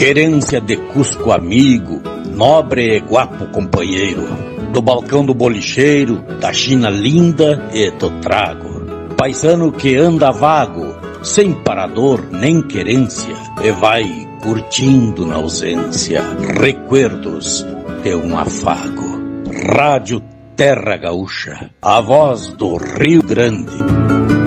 Querência de Cusco amigo, nobre e guapo companheiro, do balcão do bolicheiro, da China linda e do trago. Paisano que anda vago, sem parador nem querência, e vai curtindo na ausência recuerdos de um afago. Rádio Terra Gaúcha, a voz do Rio Grande.